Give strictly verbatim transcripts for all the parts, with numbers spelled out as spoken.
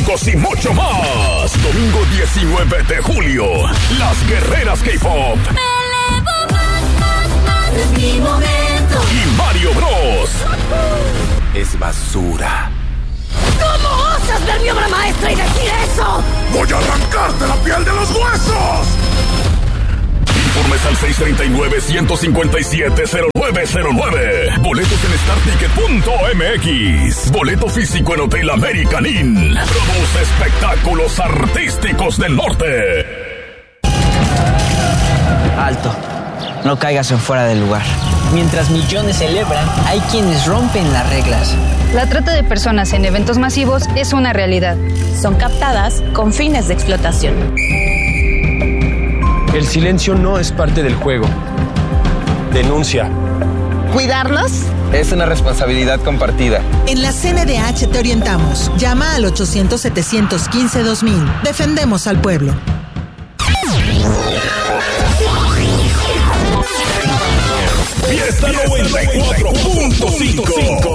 espectáculos y mucho más. Domingo diecinueve de julio, las guerreras K-pop. Me elevo más, más, más, es mi momento. Y Mario Bros. Es basura. ¿Cómo osas ver mi obra maestra y decir eso? ¡Voy a arrancarte la piel de los huesos! Informes al seis tres nueve, uno cinco siete, cero nueve cero nueve. Boletos en star ticket punto m x. Boleto físico en Hotel American Inn. Produce espectáculos artísticos del norte. Alto. No caigas en fuera del lugar. Mientras millones celebran, hay quienes rompen las reglas. La trata de personas en eventos masivos es una realidad. Son captadas con fines de explotación. El silencio no es parte del juego. Denuncia. ¿Cuidarnos? Es una responsabilidad compartida. En la C N D H te orientamos. Llama al ochocientos, setecientos quince, dos mil. Defendemos al pueblo. Fiesta noventa y cuatro punto cinco.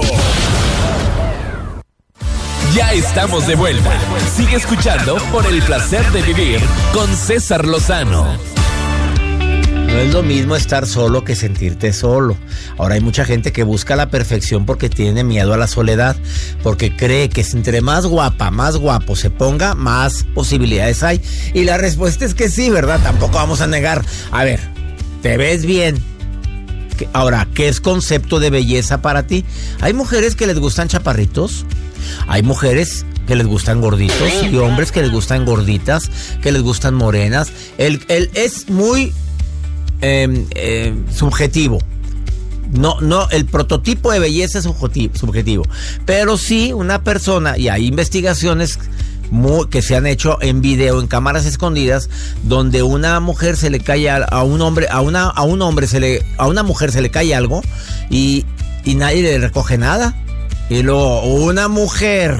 Ya estamos de vuelta. Sigue escuchando Por el placer de vivir con César Lozano. No es lo mismo estar solo que sentirte solo. Ahora hay mucha gente que busca la perfección porque tiene miedo a la soledad, porque cree que entre más guapa, más guapo se ponga, más posibilidades hay. Y la respuesta es que sí, ¿verdad? Tampoco vamos a negar. A ver, ¿te ves bien? Ahora, ¿qué es concepto de belleza para ti? Hay mujeres que les gustan chaparritos, hay mujeres que les gustan gorditos y hombres que les gustan gorditas, que les gustan morenas. El, el es muy eh, eh, subjetivo. No, no, el prototipo de belleza es subjetivo, subjetivo. Pero sí, una persona, y hay investigaciones Muy, que se han hecho en video, en cámaras escondidas, donde una mujer se le cae a, a un hombre, a una, a un hombre se le, a una mujer se le cae algo y, y nadie le recoge nada. Y luego una mujer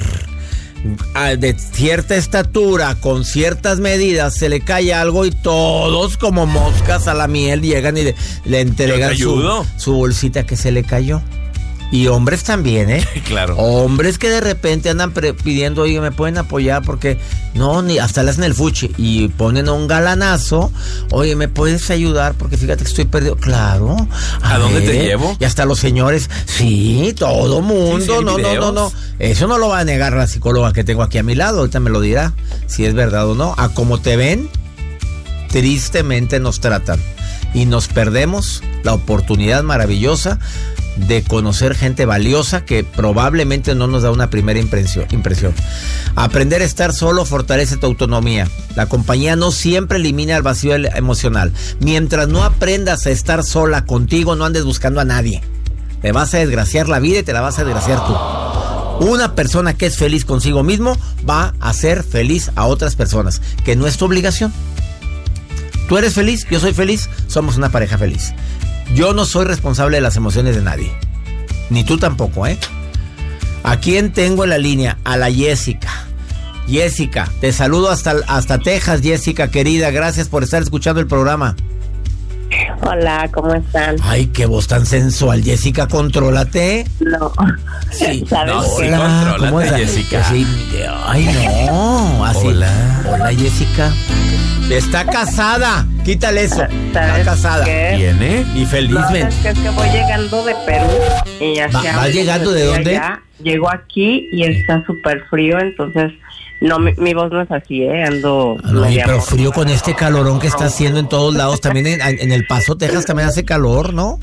de cierta estatura, con ciertas medidas, se le cae algo y todos como moscas a la miel llegan y le, le entregan su, su bolsita que se le cayó. Y hombres también, ¿eh? Claro. Hombres que de repente andan pre- pidiendo, oye, ¿me pueden apoyar? Porque, no, ni hasta le hacen el fuchi. Y ponen a un galanazo, oye, ¿me puedes ayudar? Porque fíjate que estoy perdido. Claro. ¿A, ¿A dónde te llevo? Y hasta los señores, sí, todo mundo. Sí, sí, no, no, no, no. Eso no lo va a negar la psicóloga que tengo aquí a mi lado. Ahorita me lo dirá, si es verdad o no. A como te ven, tristemente nos tratan. Y nos perdemos la oportunidad maravillosa de conocer gente valiosa que probablemente no nos da una primera impresión. impresión. Aprender a estar solo fortalece tu autonomía. La compañía no siempre elimina el vacío emocional. Mientras no aprendas a estar sola contigo, no andes buscando a nadie. Te vas a desgraciar la vida y te la vas a desgraciar tú. Una persona que es feliz consigo mismo va a ser feliz a otras personas, que no es tu obligación. Tú eres feliz, yo soy feliz, somos una pareja feliz. Yo no soy responsable de las emociones de nadie. Ni tú tampoco, ¿eh? ¿A quién tengo en la línea? A la Jessica. Jessica, te saludo hasta, hasta Texas, Jessica, querida. Gracias por estar escuchando el programa. Hola, ¿cómo están? Ay, qué voz tan sensual, Jessica, contrólate. No. Sí, ¿sabes? No, sí, hola, contrólate, Jessica. Sí, ay, no, así. Hola. Hola, Jessica. Está casada. Quítale eso. Está casada. ¿Qué? ¿Viene? Y felizmente. No, es que, es que voy llegando de Perú. Y ya ¿Va, ¿Va llegando de dónde? Allá, llego aquí y está súper frío, entonces... No, mi, mi voz no es así, ¿eh? Ando... No, pero frío con este calorón que está haciendo en todos lados. También en, en El Paso, Texas, también hace calor, ¿no?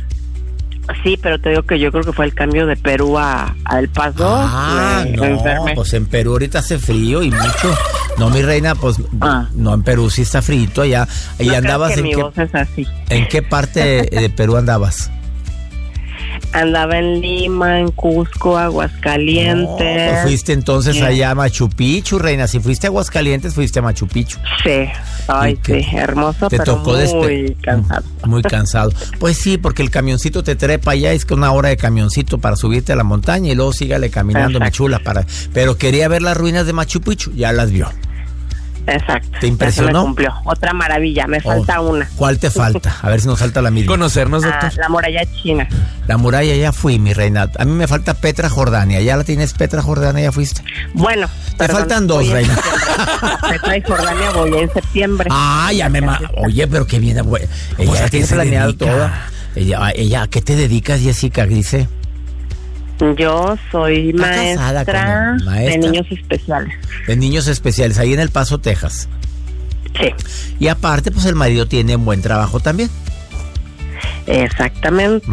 Sí, pero te digo que yo creo que fue el cambio de Perú a, a El Paso. Ah, me, no, me enfermé. Pues en Perú ahorita hace frío y mucho. No, mi reina, pues ah. no, en Perú sí está frito allá. ¿Y no andabas que en mi qué? Voz es así. ¿En qué parte de Perú andabas? Andaba en Lima, en Cusco, Aguascalientes. No, pues fuiste entonces yeah. allá a Machu Picchu, reina. Si fuiste a Aguascalientes, fuiste a Machu Picchu. Sí, ay, sí, hermoso, te pero tocó muy despe- cansado. Muy cansado. Pues sí, porque el camioncito te trepa allá, es que una hora de camioncito para subirte a la montaña y luego sígale caminando, mi chula. Para... Pero quería ver las ruinas de Machu Picchu, ya las vio. Exacto. ¿Te impresionó? Ya se me cumplió. Otra maravilla, me falta Oh, una. ¿Cuál te falta? A ver si nos falta la misma. Conocernos, Ah, doctor. la muralla china. La muralla ya fui, mi reina. A mí me falta Petra Jordania. ¿Ya la tienes, Petra Jordania? ¿Ya fuiste? Bueno, Te perdón, faltan dos, voy en reina. septiembre. A Petra y Jordania voy en septiembre. Ah, ya me... Ma- Oye, pero qué bien. güey. Ella sea, ya ¿a qué tiene se planeado dedica? todo. Ella, ella, ¿a qué te dedicas, Jessica? Dice. Yo soy Está casada maestra, con el maestra. de niños especiales. De niños especiales, ahí en El Paso, Texas. Sí, Y aparte, pues el marido tiene un buen trabajo también. exactamente.